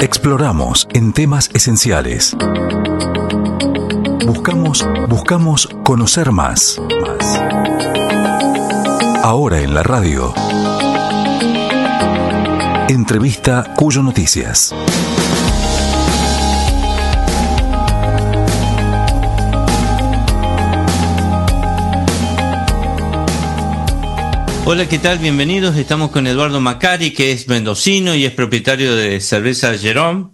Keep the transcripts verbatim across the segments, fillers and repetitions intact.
Exploramos en temas esenciales. Buscamos, buscamos conocer más. Ahora en la radio. Entrevista Cuyo Noticias. Hola, ¿qué tal? Bienvenidos. Estamos con Eduardo Macari, que es mendocino y es propietario de Cerveza Jerome,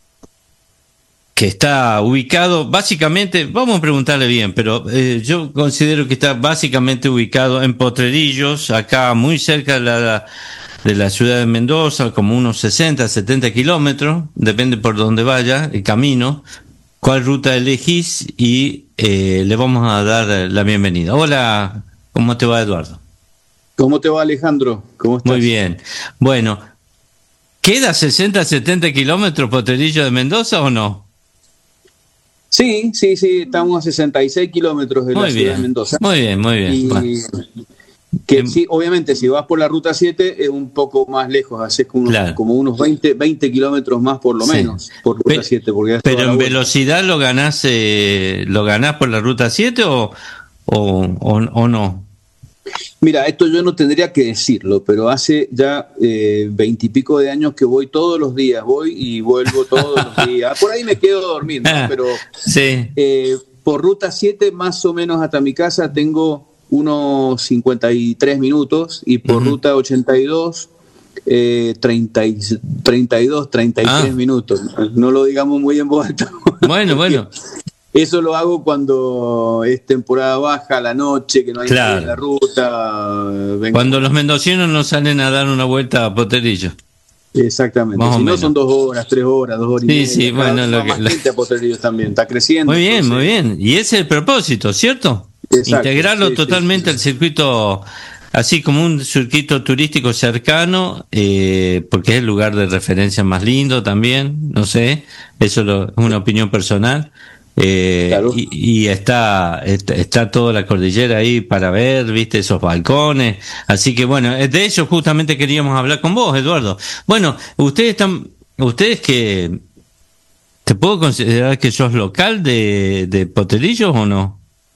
que está ubicado básicamente, vamos a preguntarle bien, pero eh, yo considero que está básicamente ubicado en Potrerillos, acá muy cerca de la, de la ciudad de Mendoza, como unos sesenta, setenta kilómetros, depende por dónde vaya el camino, cuál ruta elegís y eh, le vamos a dar la bienvenida. Hola, ¿cómo te va, Eduardo? ¿Cómo te va, Alejandro? ¿Cómo estás? Muy bien. Bueno, ¿queda sesenta, setenta kilómetros Potrerillos de Mendoza o no? Sí, sí, sí, estamos a sesenta y seis kilómetros de muy la bien, ciudad de Mendoza. Muy bien, muy bien. Y bueno. que sí, obviamente, si vas por la ruta siete es un poco más lejos, haces como, Claro. como unos veinte, veinte kilómetros más por lo Sí. menos, por ruta Pe- siete. Porque es Pero toda la en vuelta. velocidad lo ganás, eh, lo ganás por la ruta siete o, o, o, o no. Mira, esto yo no tendría que decirlo, pero hace ya veintipico de años que voy todos los días, voy y vuelvo todos los días. Por ahí me quedo dormido, ¿no? Pero Sí. eh, por ruta siete más o menos hasta mi casa tengo unos cincuenta y tres minutos y por Ujú. ruta ochenta y dos, eh, treinta y, treinta y dos, treinta y tres Ah. minutos. No lo digamos muy en voz alta. Bueno, bueno. Eso lo hago cuando es temporada baja, a la noche, que no hay Claro. nadie en la ruta. vengo- Cuando los mendocinos no salen a dar una vuelta a Potrerillos. Exactamente. Más o Si no menos. son dos horas, tres horas, dos horas y Sí, media. sí, Cada bueno, vez lo va que- más lo- gente a Potrerillos también. Está creciendo. Muy bien, entonces- muy bien. Y ese es el propósito, ¿cierto? Exacto, Integrarlo sí, sí, totalmente sí. al circuito, así como un circuito turístico cercano, eh, porque es el lugar de referencia más lindo también, no sé, eso lo- es una opinión personal. Eh, Claro. y, y está, está está toda la cordillera ahí para ver, viste, esos balcones. Así que bueno, de eso justamente queríamos hablar con vos, Eduardo. Bueno, ustedes están, ustedes que, ¿te puedo considerar que sos local de, de Potrerillos o no?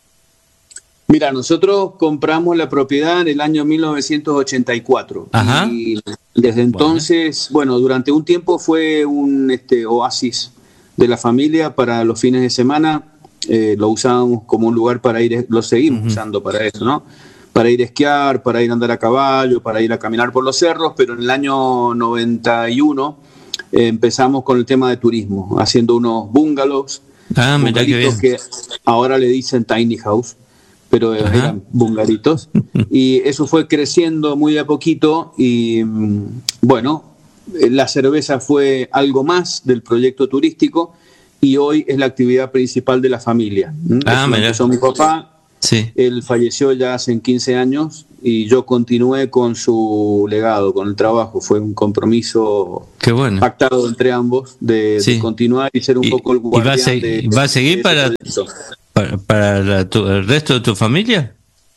Mira, nosotros compramos la propiedad en el año mil novecientos ochenta y cuatro. Ajá. Y desde entonces, bueno, durante un tiempo fue un este, oasis de la familia para los fines de semana. Eh, lo usábamos como un lugar para ir, lo seguimos Ujú. usando para eso, ¿no? Para ir a esquiar, para ir a andar a caballo, para ir a caminar por los cerros, pero en el año noventa y uno eh, empezamos con el tema de turismo, haciendo unos bungalows, Ah, mirá qué bien. bungalitos que ahora le dicen tiny house, pero Ajá. eran bungalitos. Y eso fue creciendo muy de a poquito y mm, bueno, eh, la cerveza fue algo más del proyecto turístico y hoy es la actividad principal de la familia. ¿Mm? Ah, Eso lo mirá. empezó mi papá, Sí. él falleció ya hace quince años y yo continué con su legado, con el trabajo. Fue un compromiso Qué bueno. pactado entre ambos de, Sí. de continuar y ser un Y- poco el y va a guardián se- de, va a seguir de ese para- proyecto. ¿Para, para la- tu- el resto de tu familia?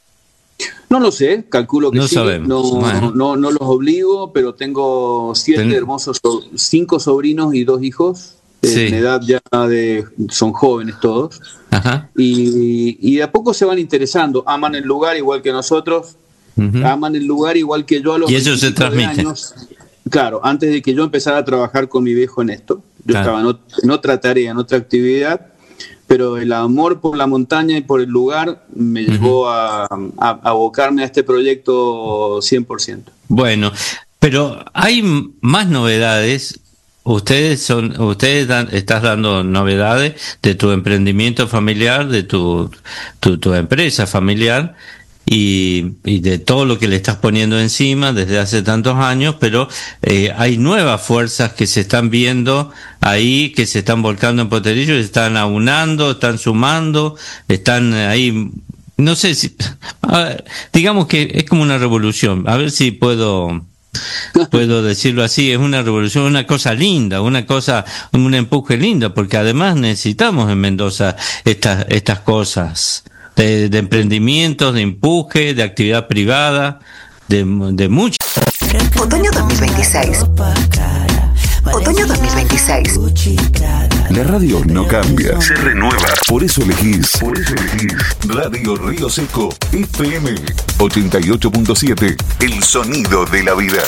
No lo sé, calculo que No sí. sabemos. No, Bueno. no, no los obligo, pero tengo siete Ten- hermosos, so- cinco sobrinos y dos hijos. eh, Sí. En edad ya de, son jóvenes todos. Ajá. Y, y de a poco se van interesando. Aman el lugar igual que nosotros. Ujú. Aman el lugar igual que yo a los Y eso se veinticinco de transmite. años. Claro, antes de que yo empezara a trabajar con mi viejo en esto. Yo Claro. estaba en, ot- en otra tarea, en otra actividad, pero el amor por la montaña y por el lugar me Ujú. llevó a, a- a abocarme a este proyecto cien por ciento. Bueno, pero hay m- más novedades. Ustedes son, ustedes dan, estás dando novedades de tu emprendimiento familiar, de tu, tu, tu empresa familiar y, y de todo lo que le estás poniendo encima desde hace tantos años, pero eh, hay nuevas fuerzas que se están viendo ahí, que se están volcando en Potrerillos, están aunando, están sumando, están ahí. No sé si, a ver, digamos que es como una revolución. A ver si puedo, puedo decirlo así. Es una revolución, una cosa linda, una cosa, un empuje lindo, porque además necesitamos en Mendoza estas, estas cosas de, de emprendimientos, de empuje, de actividad privada, de, de mucho. Otoño dos mil veintiséis. Otoño dos mil veintiséis. La radio no cambia, se renueva. Por eso elegís, por eso elegís Radio Río Seco F M ochenta y ocho punto siete, el sonido de la vida.